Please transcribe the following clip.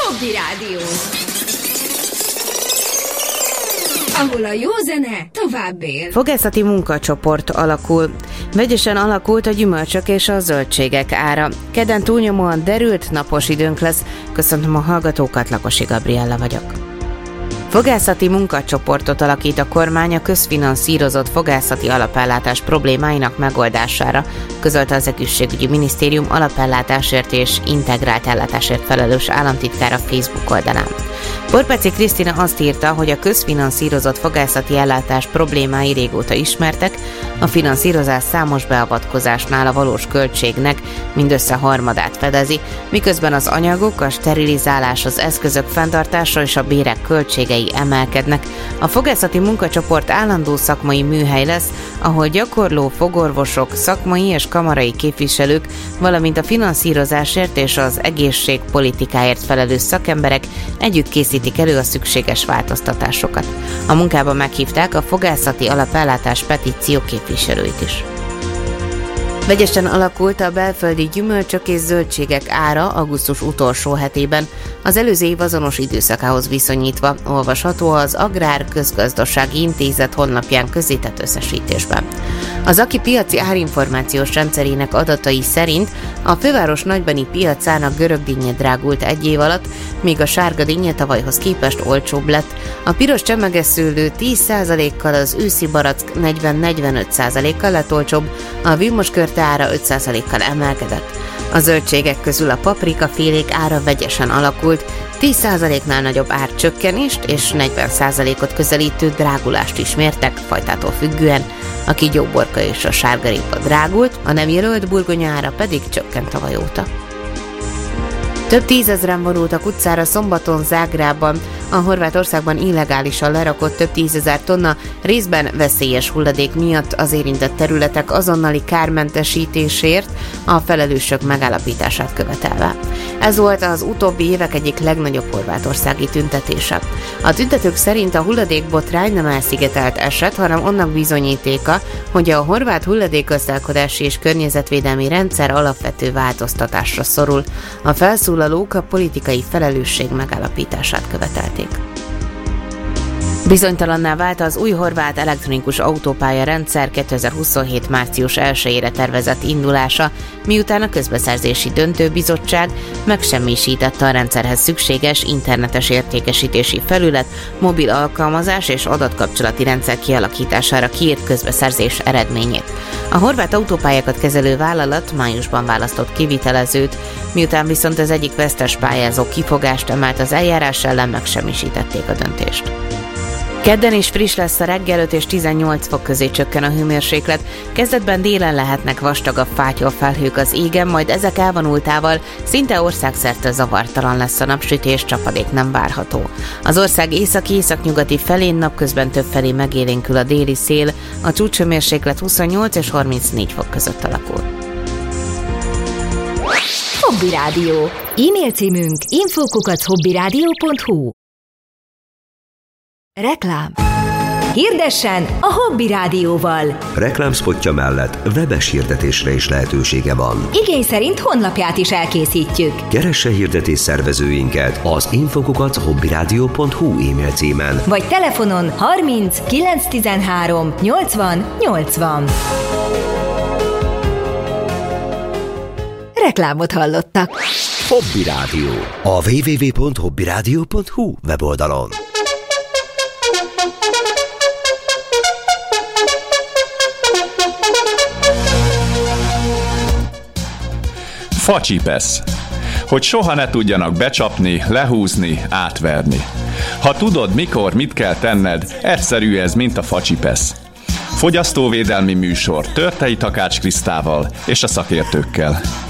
Hobby Rádió, ahol a jó zene tovább él. Fogászati munkacsoport alakul. Vegyesen alakult a gyümölcsök és a zöldségek ára. Kedden túlnyomóan derült, napos időnk lesz. Köszöntöm a hallgatókat, Lakosi Gabriella vagyok. Fogászati munkacsoportot alakít a kormány a közfinanszírozott fogászati alapellátás problémáinak megoldására, közölte az Egészségügyi Minisztérium alapellátásért és integrált ellátásért felelős államtitkára Facebook oldalán. Porpeci Krisztina azt írta, hogy a közfinanszírozott fogászati ellátás problémái régóta ismertek, a finanszírozás számos beavatkozásnál a valós költségnek mindössze harmadát fedezi, miközben az anyagok, a sterilizálás, az eszközök fenntartása és a bérek költségei emelkednek. A fogászati munkacsoport állandó szakmai műhely lesz, ahol gyakorló fogorvosok, szakmai és kamarai képviselők, valamint a finanszírozásért és az egészségpolitikáért felelős szakemberek együtt készítik elő a szükséges változtatásokat. A munkába meghívták a fogászati alapellátás petíció képviselőit is. Vegyesen alakult a belföldi gyümölcsök és zöldségek ára augusztus utolsó hetében, az előző év azonos időszakához viszonyítva, olvasható az Agrár Közgazdasági Intézet honlapján közzétett összesítésben. Az AKI piaci árinformációs rendszerének adatai szerint a főváros nagybani piacán a görög dinnye drágult egy év alatt, míg a sárga dinnye tavalyhoz képest olcsóbb lett. A piros csemegeszőlő 10%-kal, az őszi barack 40-45%-kal lett olcsóbb, a vilmoskörte ára 5%-kal emelkedett. A zöldségek közül a paprikafélék ára vegyesen alakult, 10%-nál nagyobb árcsökkenést és 40%-ot közelítő drágulást is mértek fajtától függően. A kígyóborka és a sárgarépa drágult, a nem jelölt burgonya ára pedig csökkent tavaly óta. Több tízezren vonultak utcára szombaton Zágrában. A Horvátországban illegálisan lerakott több tízezer tonna részben veszélyes hulladék miatt az érintett területek azonnali kármentesítésért a felelősök megállapítását követelve. Ez volt az utóbbi évek egyik legnagyobb horvátországi tüntetése. A tüntetők szerint a hulladékbotrány nem elszigetelt eset, hanem annak bizonyítéka, hogy a horvát hulladékgazdálkodási és környezetvédelmi rendszer alapvető változtatásra szorul. A felszólalók a politikai felelősség megállapítását követelték. Bizonytalanná vált az új horvát elektronikus autópálya rendszer 2027. március 1-ére tervezett indulása, miután a közbeszerzési döntőbizottság megsemmisítette a rendszerhez szükséges internetes értékesítési felület, mobil alkalmazás és adatkapcsolati rendszer kialakítására kiírt közbeszerzés eredményét. A horvát autópályákat kezelő vállalat májusban választott kivitelezőt, miután viszont az egyik vesztes pályázó kifogást emelt az eljárás ellen, megsemmisítették a döntést. Kedden is friss lesz a reggel, 5 és 18 fok közé csökken a hőmérséklet. Kezdetben délen lehetnek vastagabb fátyolfelhők az égen, majd ezek elvonultával szinte országszerte zavartalan lesz a napsütés, csapadék nem várható. Az ország északi-északnyugati felén napközben többfelé megélénkül a déli szél, a csúcshőmérséklet 28 és 34 fok között alakul. Hobby Rádió. E-mail címünk info@hobbyradio.hu. Reklám. Hirdessen a Hobby Rádióval. Reklámszpotja mellett webes hirdetésre is lehetősége van. Igény szerint honlapját is elkészítjük. Keresse hirdetés szervezőinket az info@hobbyradio.hu e-mail címen. Vagy telefonon 30 913 80 80. Reklámot hallottak. Hobby Rádió. A www.hobbyradio.hu weboldalon. Facsipesz. Hogy soha ne tudjanak becsapni, lehúzni, átverni. Ha tudod, mikor, mit kell tenned, egyszerű ez, mint a facsipesz. Fogyasztóvédelmi műsor Törtei Takács Krisztával és a szakértőkkel.